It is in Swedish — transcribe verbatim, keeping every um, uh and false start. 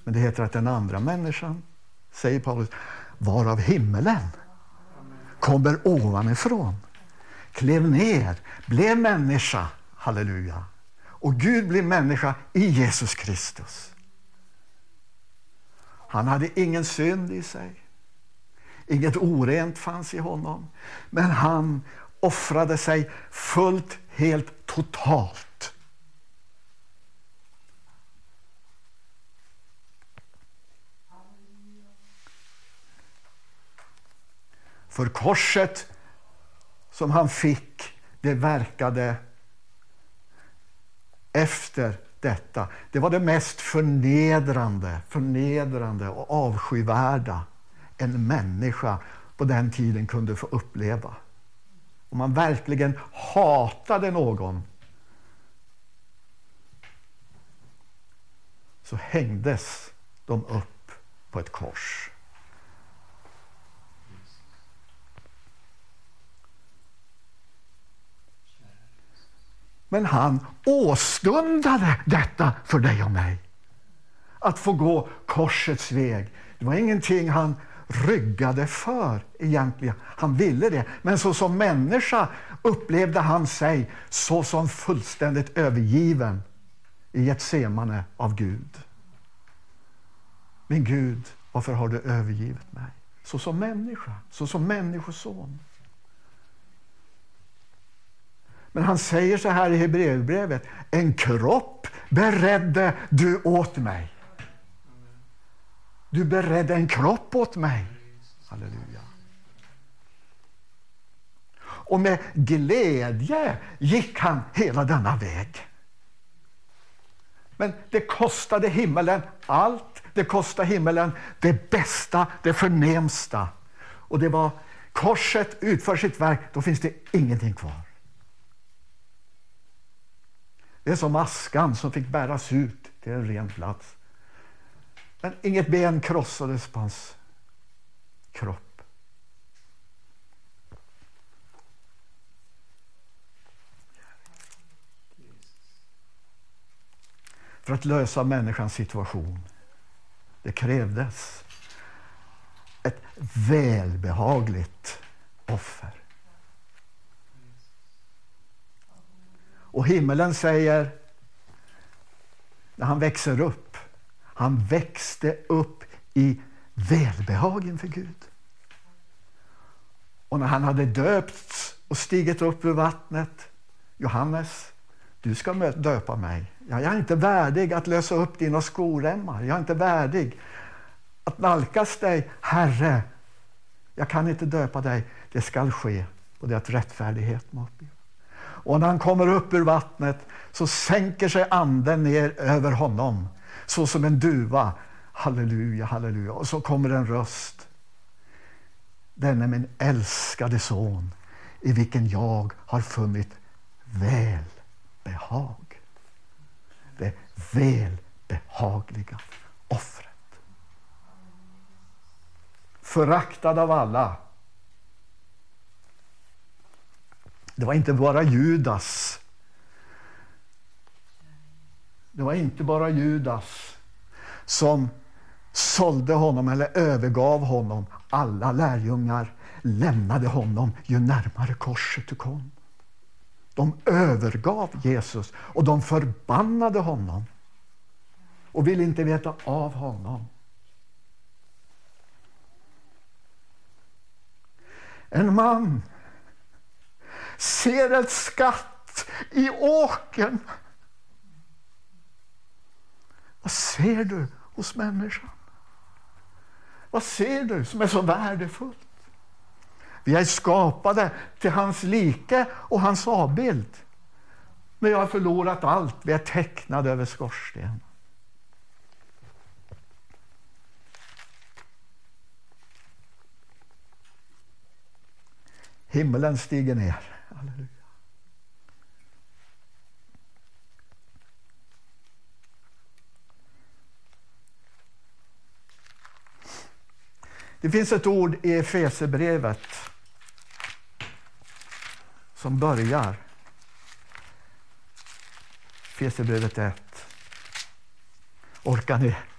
Men det heter att den andra människan, säger Paulus, var av himmelen, kommer ovanifrån, klev ner, blev människa, halleluja. Och Gud blev människa i Jesus Kristus. Han hade ingen synd i sig. Inget orent fanns i honom. Men han offrade sig fullt, helt, totalt. För korset som han fick, det verkade efter detta. Det var det mest förnedrande, förnedrande och avskyvärda en människa på den tiden kunde få uppleva. Om man verkligen hatade någon, så hängdes de upp på ett kors. Men han åstundade detta för dig och mig. Att få gå korsets väg. Det var ingenting han ryggade för egentligen. Han ville det. Men så som människa upplevde han sig så som fullständigt övergiven i Getsemane av Gud. Min Gud, varför har du övergivit mig? Så som människa, så som människoson. Men han säger så här i Hebreerbrevet: en kropp beredde du åt mig. Du beredde en kropp åt mig. Halleluja. Och med glädje gick han hela denna väg. Men det kostade himmelen allt. Det kostade himmelen det bästa, det förnämsta. Och det var korset utför sitt verk, då finns det ingenting kvar. Det är som askan som fick bäras ut till en ren plats. Men inget ben krossades på hans kropp. För att lösa människans situation, det krävdes ett välbehagligt offer. Och himmelen säger, när han växer upp, han växte upp i välbehag inför Gud. Och när han hade döpts och stigit upp ur vattnet, Johannes, du ska döpa mig. Jag är inte värdig att lösa upp dina skoremmar. Jag är inte värdig att nalkas dig, Herre. Jag kan inte döpa dig. Det ska ske. Och det är att rättfärdighet mot dig. Och när han kommer upp ur vattnet så sänker sig anden ner över honom. Så som en duva. Halleluja, halleluja. Och så kommer en röst. Den är min älskade son, i vilken jag har funnit välbehag. Det välbehagliga offret. Föraktad av alla. Det var inte bara Judas. Det var inte bara Judas som sålde honom eller övergav honom. Alla lärjungar lämnade honom ju närmare korset du kom. De övergav Jesus och de förbannade honom och ville inte veta av honom. En man ser ett skatt i åkern. Vad ser du hos människan? Vad ser du som är så värdefullt? Vi är skapade till hans like och hans avbild. Men jag har förlorat allt. Vi är tecknade över skorsten. Himmelen stiger ner. Halleluja. Det finns ett ord i Efesierbrevet som börjar. Efesierbrevet ett. Orkar ni